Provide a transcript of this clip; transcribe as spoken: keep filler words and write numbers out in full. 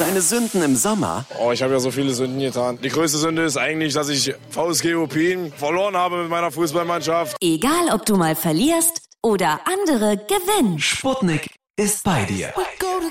Deine Sünden im Sommer? Oh, ich habe ja so viele Sünden getan. Die größte Sünde ist eigentlich, dass ich V S G Opin verloren habe mit meiner Fußballmannschaft. Egal, ob du mal verlierst oder andere gewinnen. Sputnik ist bei dir. We go